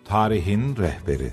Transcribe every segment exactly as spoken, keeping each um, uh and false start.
Tarihin Rehberi.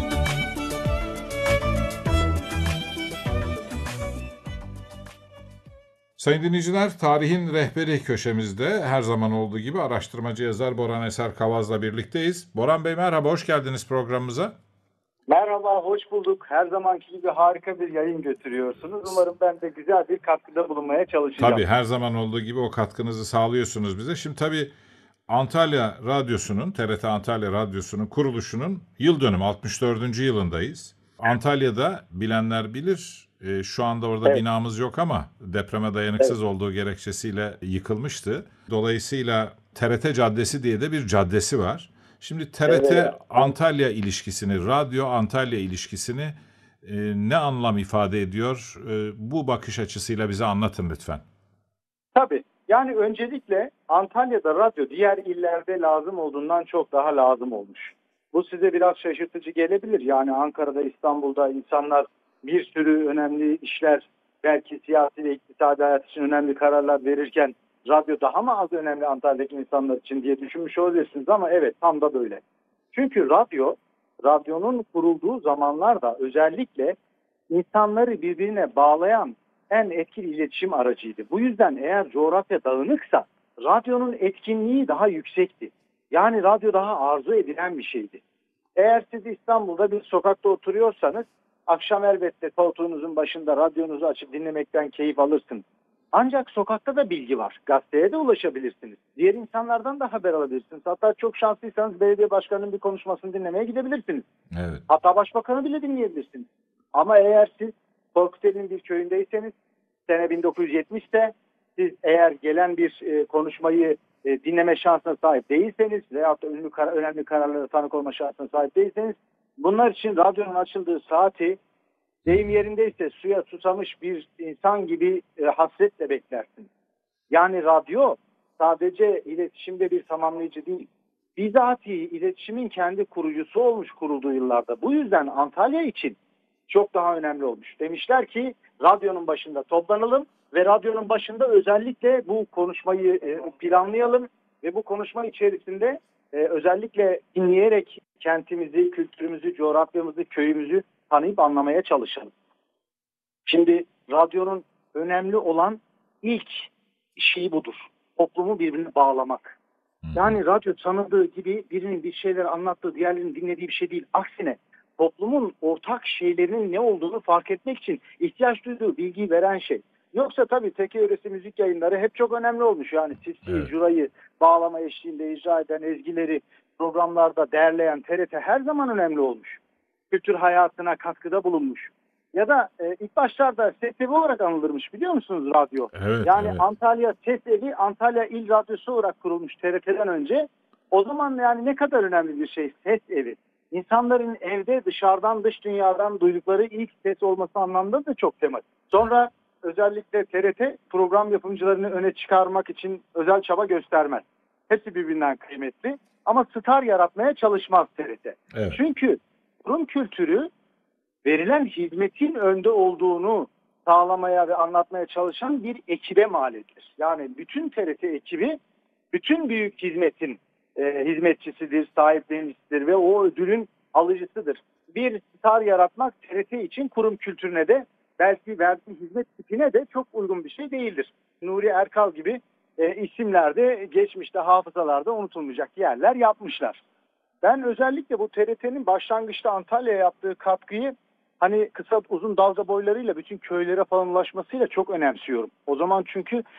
Sayın dinleyiciler, Tarihin Rehberi köşemizde her zaman olduğu gibi araştırmacı yazar Boran Eser Kavaz'la birlikteyiz. Boran Bey merhaba, hoş geldiniz programımıza. Merhaba, hoş bulduk. Her zamanki gibi harika bir yayın götürüyorsunuz. Umarım ben de güzel bir katkıda bulunmaya çalışacağım. Tabii her zaman olduğu gibi o katkınızı sağlıyorsunuz bize. Şimdi tabii Antalya Radyosu'nun, T R T Antalya Radyosu'nun kuruluşunun yıl dönümü altmış dördüncü yılındayız. Antalya'da bilenler bilir, e, şu anda orada Evet, binamız yok ama depreme evet, dayanıksız olduğu gerekçesiyle yıkılmıştı. Dolayısıyla T R T Caddesi diye de bir caddesi var. Şimdi evet. T R T Antalya ilişkisini, Radyo Antalya ilişkisini e, ne anlam ifade ediyor? E, bu bakış açısıyla bize anlatın lütfen. Tabii. Yani öncelikle Antalya'da radyo diğer illerde lazım olduğundan çok daha lazım olmuş. Bu size biraz şaşırtıcı gelebilir. Yani Ankara'da, İstanbul'da insanlar bir sürü önemli işler, belki siyasi ve iktisadi hayat için önemli kararlar verirken radyo daha mı az önemli Antalya'daki insanlar için diye düşünmüş olabilirsiniz ama evet tam da böyle. Çünkü radyo, radyonun kurulduğu zamanlarda özellikle insanları birbirine bağlayan en etkili iletişim aracıydı. Bu yüzden eğer coğrafya dağınıksa radyonun etkinliği daha yüksekti. Yani radyo daha arzu edilen bir şeydi. Eğer siz İstanbul'da bir sokakta oturuyorsanız akşam elbette koltuğunuzun başında radyonuzu açıp dinlemekten keyif alırsınız. Ancak sokakta da bilgi var. Gazeteye de ulaşabilirsiniz. Diğer insanlardan da haber alabilirsiniz. Hatta çok şanslıysanız belediye başkanının bir konuşmasını dinlemeye gidebilirsiniz. Evet. Hatta başbakanı bile dinleyebilirsiniz. Ama eğer siz Korkuteli'nin bir köyündeyseniz, sene bin dokuz yüz yetmişte siz eğer gelen bir e, konuşmayı e, dinleme şansına sahip değilseniz veyahut da ünlü, kar- önemli kararlara tanık olma şansına sahip değilseniz, bunlar için radyonun açıldığı saati deyim yerindeyse suya susamış bir insan gibi e, hasretle beklersiniz. Yani radyo sadece iletişimde bir tamamlayıcı değil, bizatihi iletişimin kendi kurucusu olmuş kurulduğu yıllarda. Bu yüzden Antalya için çok daha önemli olmuş. Demişler ki radyonun başında toplanalım ve radyonun başında özellikle bu konuşmayı e, planlayalım ve bu konuşma içerisinde e, özellikle dinleyerek kentimizi, kültürümüzü, coğrafyamızı, köyümüzü tanıyıp anlamaya çalışalım. Şimdi radyonun önemli olan ilk şeyi budur. Toplumu birbirine bağlamak. Yani radyo tanıdığı gibi birinin bir şeyler anlattığı, diğerlerinin dinlediği bir şey değil. Aksine toplumun ortak şeylerinin ne olduğunu fark etmek için ihtiyaç duyduğu bilgiyi veren şey. Yoksa tabii teke yöresi müzik yayınları hep çok önemli olmuş. Yani Sisli'yi, Evet. Jura'yı bağlama eşliğinde icra eden ezgileri programlarda derleyen T R T her zaman önemli olmuş. Kültür hayatına katkıda bulunmuş. Ya da e, ilk başlarda ses evi olarak anılırmış, biliyor musunuz radyo? Evet, Yani evet. Antalya Ses Evi, Antalya İl Radyosu olarak kurulmuş T R T'den önce. O zaman yani ne kadar önemli bir şey ses evi. İnsanların evde dışarıdan, dış dünyadan duydukları ilk ses olması anlamında da çok tematik. Sonra özellikle T R T program yapımcılarını öne çıkarmak için özel çaba göstermez. Hepsi birbirinden kıymetli ama star yaratmaya çalışmaz T R T. Evet. Çünkü kurum kültürü verilen hizmetin önde olduğunu sağlamaya ve anlatmaya çalışan bir ekibe mal edilir. Yani bütün T R T ekibi bütün büyük hizmetin e, hizmetçisidir, sahiplenicisidir ve o ödülün alıcısıdır. Bir star yaratmak T R T için kurum kültürüne de belki verdiği hizmet tipine de çok uygun bir şey değildir. Nuri Erkal gibi e, isimler de geçmişte hafızalarda unutulmayacak yerler yapmışlar. Ben özellikle bu T R T'nin başlangıçta Antalya'ya yaptığı katkıyı hani kısa uzun dalga boylarıyla bütün köylere falan ulaşmasıyla çok önemsiyorum. O zaman çünkü